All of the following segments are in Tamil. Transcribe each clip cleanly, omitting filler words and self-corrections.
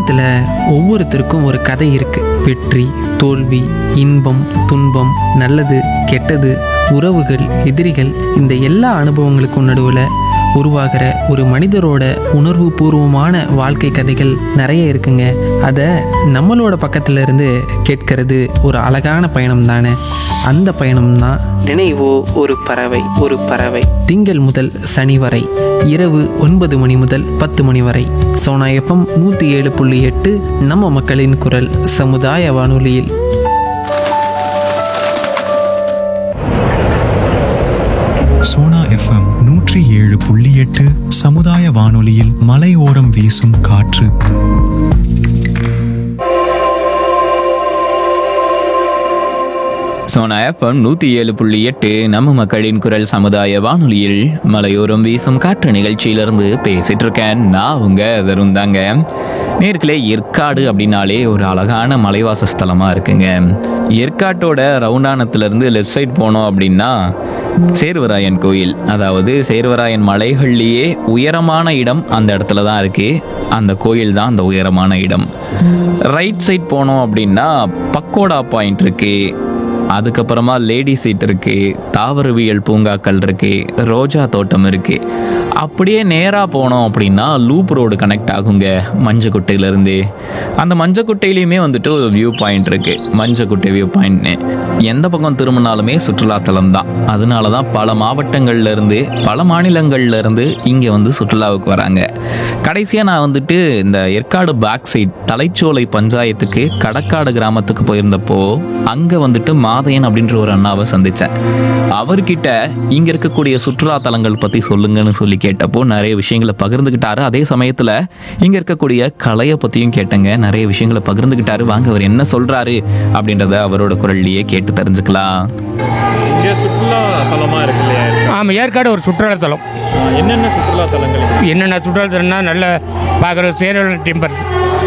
உலகத்தில் ஒவ்வொருத்தருக்கும் ஒரு கதை இருக்குது. வெற்றி, தோல்வி, இன்பம், துன்பம், நல்லது, கெட்டது, உறவுகள், எதிரிகள், இந்த எல்லா அனுபவங்களுக்கும் நடுவில் உருவாகிற ஒரு மனிதரோட உணர்வு பூர்வமான வாழ்க்கை கதைகள் நிறைய இருக்குங்க. அதை நம்மளோட பக்கத்துல இருந்து கேட்கறது ஒரு அழகான பயணம் தானே. அந்த பயணம் தான் நினைவோ ஒரு பறவை. ஒரு பறவை திங்கள் முதல் சனி வரை இரவு 9 மணி முதல் 10 மணி வரை சோனா எஃப்எம் 107.8 நம்ம மக்களின் குரல் சமுதாய வானொலியில். சோனா எஃப்எம் 107.8 சமுதாய வானொலியில் மலையோரம் வீசும் காற்று. சோனா எஃப்எம் 107.8 நம்ம மக்களின் குரல் சமுதாய வானொலியில் மலையோரம் வீசும் காற்று நிகழ்ச்சியிலிருந்து பேசிட்டு இருக்கேன். நான் உங்க தருண் தாங்க. நேர்களே, ஏற்காடு அப்படின்னாலே ஒரு அழகான மலைவாச ஸ்தலமா இருக்குங்க. ஏற்காட்டோட ரவுண்டானத்திலிருந்து லெஃப்ட் சைட் போனோம் அப்படின்னா சேர்வராயன் கோயில், அதாவது சேர்வராயன் மலைகள்லேயே உயரமான இடம் அந்த இடத்துல தான் இருக்கு. அந்த கோயில் தான் அந்த உயரமான இடம். ரைட் சைட் போனோம் அப்படின்னா பக்கோடா பாயிண்ட் இருக்கு. அதுக்கப்புறமா லேடி சீட் இருக்கு, தாவரவியல் பூங்காக்கள் இருக்கு, ரோஜா தோட்டம் இருக்கு. அப்படியே நேராக போனோம் அப்படின்னா லூப் ரோடு கனெக்ட் ஆகுங்க மஞ்சக்குட்டையிலேருந்து. அந்த மஞ்சக்குட்டையிலையுமே வந்துட்டு ஒரு வியூ பாயிண்ட் இருக்கு, மஞ்சக்குட்டை வியூ பாயிண்ட்னு. எந்த பக்கம் திரும்பினாலுமே சுற்றுலாத்தலம் தான். அதனால தான் பல மாவட்டங்கள்ல இருந்து, பல மாநிலங்கள்ல இருந்து இங்கே வந்து சுற்றுலாவுக்கு வராங்க. கடைசியாக நான் வந்துட்டு இந்த ஏற்காடு பேக் சைட் தலைச்சோலை பஞ்சாயத்துக்கு கடக்காடு கிராமத்துக்கு போயிருந்தப்போ அங்கே வந்துட்டு மாதையன் அப்படின்ற ஒரு அண்ணாவை சந்தித்தேன். அவர்கிட்ட இங்கே இருக்கக்கூடிய சுற்றுலா தலங்கள் பற்றி சொல்லுங்கன்னு சொல்லி கேட்டப்போ நிறைய விஷயங்களை பகிர்ந்துக்கிட்டாரு. அதே சமயத்தில் இங்கே இருக்கக்கூடிய கலையை பற்றியும் கேட்டேங்க. நிறைய விஷயங்களை பகிர்ந்துக்கிட்டாரு. வாங்க அவர் என்ன சொல்கிறாரு அப்படின்றத அவரோட குரல்லையே கேட்டு தெரிஞ்சுக்கலாம். இங்கே சுற்றுலா தலமாக இருக்கு இல்லையா? ஆமாம், ஏற்காடு ஒரு சுற்றுலாத்தலம். என்னென்ன சுற்றுலா தலங்கள்? என்னென்ன சுற்றுலாத்தலம்னா நல்ல பார்க்குற சேரல் டிம்பர்ஸ்,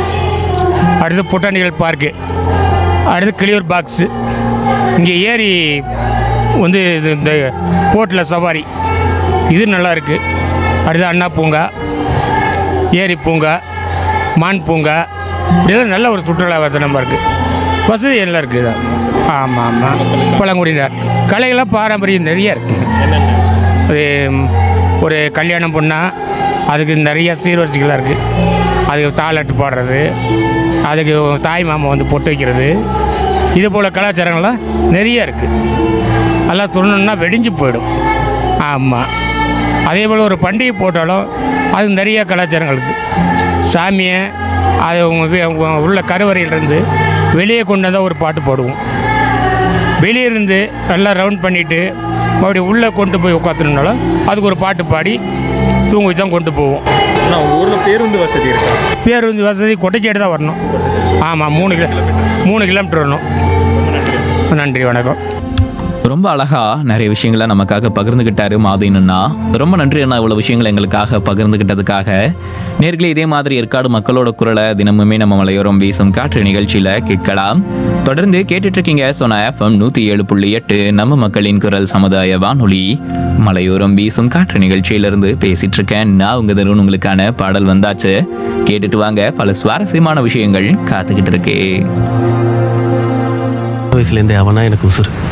அடுத்து பொட்டானிக்கல் பார்க்கு, அடுத்து கிளியூர் பாக்ஸு, இங்கே ஏரி வந்து இந்த போட்டில் சவாரி, இது நல்லா இருக்குது. அடுத்து அண்ணா பூங்கா, ஏரி பூங்கா, மான் பூங்கா, இதெல்லாம் நல்ல ஒரு சுற்றுலா வசனமாக இருக்குது. வசதி எல்லாம் இருக்குது. ஆமாம் ஆமாம், பழங்குடியினர் கலைகள்லாம் பாரம்பரியம் நிறைய இருக்குது. அது ஒரு கல்யாணம் பண்ணால் அதுக்கு நிறைய சீர்வரிசைகளாக இருக்குது. அதுக்கு தாலாட்டு பாடுறது, அதுக்கு தாய் மாமா வந்து பொட்டு வைக்கிறது, இது போல் கலாச்சாரங்கள்லாம் நிறைய இருக்குது. அதெல்லாம் சொல்லணுன்னா வெடிஞ்சு போயிடும். ஆமாம், அதே போல் ஒரு பண்டிகை போட்டாலும் அது நிறைய கலாச்சாரங்கள் இருக்குது. சாமியை அது அவங்க உள்ள கருவறையிலிருந்து வெளியே கொண்டு வந்தால் ஒரு பாட்டு போடுவோம். வெளியே இருந்து நல்லா ரவுண்ட் பண்ணிவிட்டு மறுபடியும் உள்ளே கொண்டு போய் உட்காந்துனாலும் அதுக்கு ஒரு பாட்டு பாடி தூங்கி தான் கொண்டு போவோம். ஆனால் உங்கள் ஊரில் பேருந்து வசதி இருக்கா? பேருந்து வசதி கொட்டைச்சேடு தான் வரணும். ஆமாம், 3 கிலோமீட்டர் வரணும். நன்றி, வணக்கம். ரொம்ப அழகா நிறைய விஷயங்களை நமக்காக பகிர்ந்துக்கிட்டாரு மாதையன்னா. ரொம்ப நன்றி அண்ணா, இவ்வளோ விஷயங்களை எங்களுக்காக பகிர்ந்துக்கிட்டதுக்காக. நேர்களே, இதே மாதிரி ஏற்காடு மக்களோட குரலை தினமுமே நம்ம மலையோரம் வீசும் காற்று நிகழ்ச்சியில் கேட்கலாம். தொடர்ந்து கேட்டுட்டு இருக்கீங்க சோனா எஃப்எம் 107.8 நம்ம மக்களின் குரல் சமுதாய வானொலி மலையோரம் வீசும் காற்று நிகழ்ச்சியிலிருந்து பேசிட்டு இருக்கேன். நான் உங்க தருண். உங்களுக்கான பாடல் வந்தாச்சு, கேட்டுட்டு வாங்க. பல சுவாரஸ்யமான விஷயங்கள் காத்துக்கிட்டு இருக்கு. வயசுலேருந்தே அவனா எனக்கு உசுறு.